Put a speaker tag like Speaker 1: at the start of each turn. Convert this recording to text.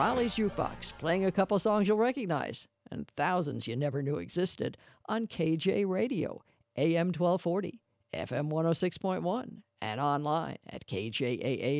Speaker 1: O'Reilly's Jukebox, playing a couple songs you'll recognize and thousands you never knew existed on KJ Radio, AM 1240, FM 106.1, and online at kjaa.com.